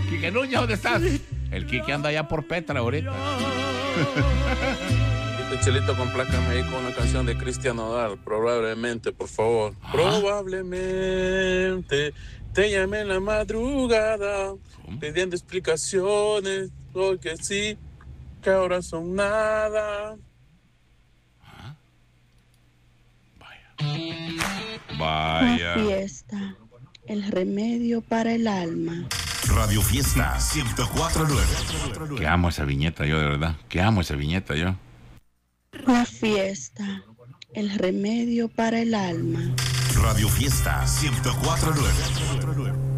Quique Núñez, ¿dónde estás? El Quique anda allá por Petra ahorita. Este Chelito, complácame ahí con una canción de Cristian Nodal. Probablemente, por favor. Ajá. Probablemente te llamé en la madrugada pidiendo explicaciones, porque sí, que ahora son nada. Vaya. La fiesta, el remedio para el alma. Radio Fiesta 104.9. Que amo esa viñeta yo, de verdad. Que amo esa viñeta yo. La fiesta, el remedio para el alma. Radio Fiesta 104.9.